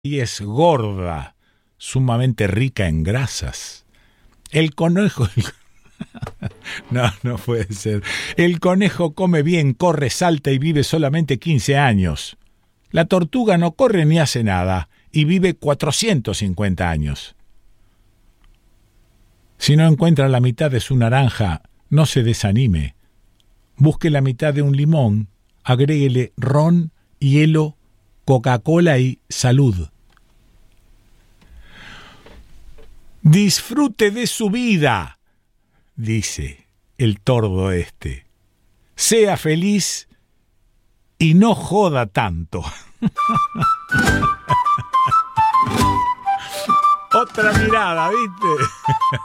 y es gorda, sumamente rica en grasas. El conejo... No puede ser. El conejo come bien, corre, salta y vive solamente 15 años. La tortuga no corre ni hace nada y vive 450 años. Si no encuentra la mitad de su naranja, no se desanime. Busque la mitad de un limón, agréguele ron, hielo, Coca-Cola y salud. Disfrute de su vida, dice el tordo este. Sea feliz y no joda tanto. Otra mirada, ¿viste?